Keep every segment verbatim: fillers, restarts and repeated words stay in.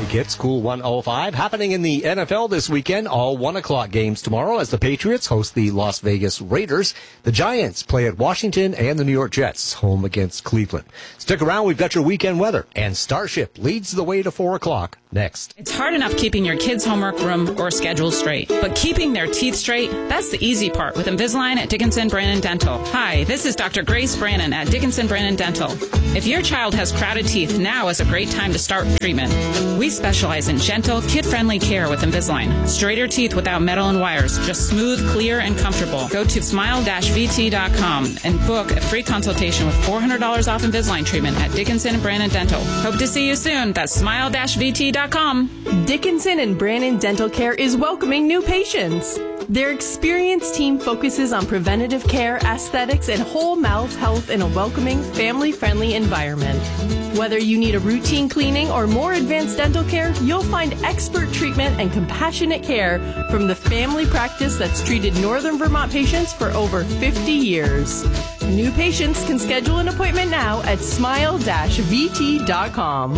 Kits, Cool one oh five. Happening in the N F L this weekend, all one o'clock games tomorrow as the Patriots host the Las Vegas Raiders. The Giants play at Washington, and the New York Jets home against Cleveland. Stick around, we've got your weekend weather, and Starship leads the way to four o'clock next. It's hard enough keeping your kids' homework room or schedule straight, but keeping their teeth straight, that's the easy part with Invisalign at Dickinson Brannon Dental. Hi, this is Doctor Grace Brannon at Dickinson Brannon Dental. If your child has crowded teeth, now is a great time to start treatment. We specialize in gentle, kid-friendly care with Invisalign. Straighter teeth without metal and wires, just smooth, clear, and comfortable. Go to smile dash v t dot com and book a free consultation with four hundred dollars off Invisalign treatment at Dickinson and Brannon Dental. Hope to see you soon. That's smile dash v t dot com. Dickinson and Brannon Dental Care is welcoming new patients. Their experienced team focuses on preventative care, aesthetics, and whole mouth health in a welcoming, family-friendly environment. Whether you need a routine cleaning or more advanced dental care, you'll find expert treatment and compassionate care from the family practice that's treated Northern Vermont patients for over fifty years. New patients can schedule an appointment now at smile dash v t dot com.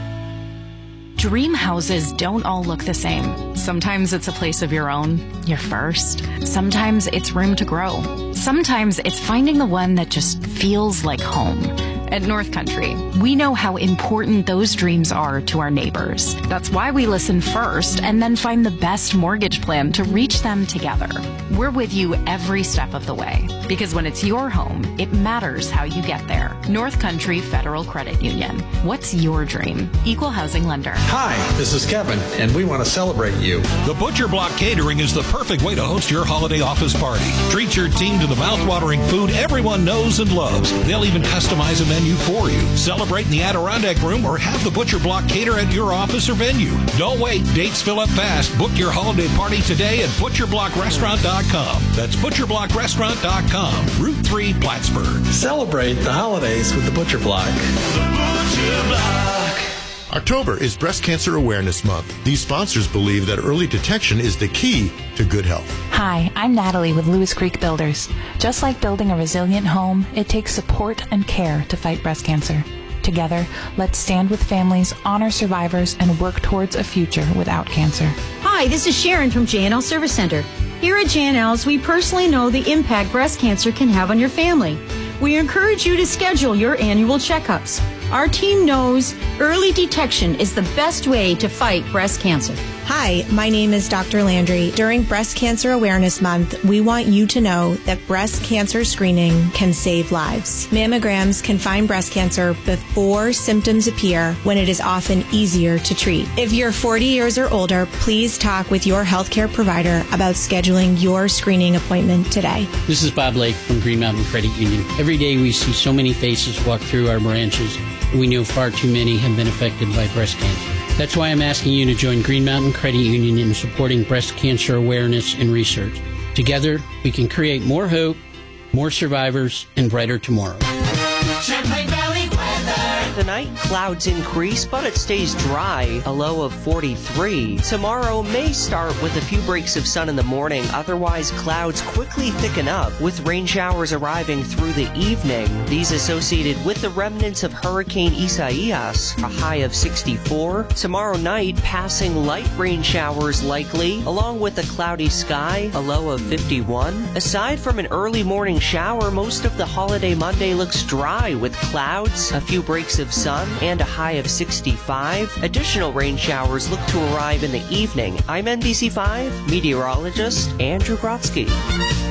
Dream houses don't all look the same. Sometimes it's a place of your own, your first. Sometimes it's room to grow. Sometimes it's finding the one that just feels like home. At North Country, we know how important those dreams are to our neighbors. That's why we listen first and then find the best mortgage plan to reach them together. We're with you every step of the way, because when it's your home, it matters how you get there. North Country Federal Credit Union. What's your dream? Equal housing lender. Hi, this is Kevin, and we want to celebrate you. The Butcher Block Catering is the perfect way to host your holiday office party. Treat your team to the mouth-watering food everyone knows and loves. They'll even customize a menu for you. Celebrate in the Adirondack Room or have the Butcher Block cater at your office or venue. Don't wait. Dates fill up fast. Book your holiday party today at butcher block restaurant dot com. That's butcher block restaurant dot com. Route three, Plattsburgh. Celebrate the holidays with the Butcher Block. The Butcher Block. October is Breast Cancer Awareness Month. These sponsors believe that early detection is the key to good health. Hi, I'm Natalie with Lewis Creek Builders. Just like building a resilient home, it takes support and care to fight breast cancer. Together, let's stand with families, honor survivors, and work towards a future without cancer. Hi, this is Sharon from J and L Service Center. Here at J and L's, we personally know the impact breast cancer can have on your family. We encourage you to schedule your annual checkups. Our team knows early detection is the best way to fight breast cancer. Hi, my name is Doctor Landry. During Breast Cancer Awareness Month, we want you to know that breast cancer screening can save lives. Mammograms can find breast cancer before symptoms appear, when it is often easier to treat. If you're forty years or older, please talk with your healthcare provider about scheduling your screening appointment today. This is Bob Lake from Green Mountain Credit Union. Every day we see so many faces walk through our branches. We know far too many have been affected by breast cancer. That's why I'm asking you to join Green Mountain Credit Union in supporting breast cancer awareness and research. Together, we can create more hope, more survivors, and brighter tomorrows. Champlain Valley weather. Tonight, clouds increase, but it stays dry, a low of forty-three. Tomorrow may start with a few breaks of sun in the morning, otherwise clouds quickly thicken up, with rain showers arriving through the evening. These associated with the remnants of Hurricane Isaias, a high of sixty-four. Tomorrow night, passing light rain showers likely, along with a cloudy sky, a low of fifty-one. Aside from an early morning shower, most of the holiday Monday looks dry with clouds, a few breaks of sun, and a high of sixty-five. Additional rain showers look to arrive in the evening. I'm N B C five meteorologist Andrew Grotsky.